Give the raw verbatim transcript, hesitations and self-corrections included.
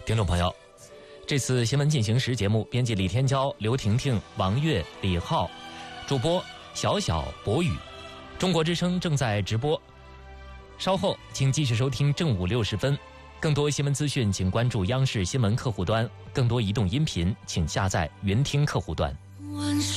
听众朋友，这次新闻进行时节目，编辑李天骄、刘婷婷、王悦、李浩，主播小小、博宇。中国之声正在直播，稍后请继续收听正午六十分。更多新闻资讯，请关注央视新闻客户端；更多移动音频，请下载云听客户端。